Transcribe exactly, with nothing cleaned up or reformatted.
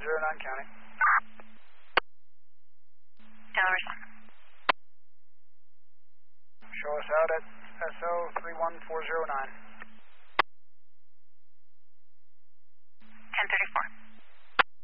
zero nine County. Towers. Show us out at S O three one four zero nine.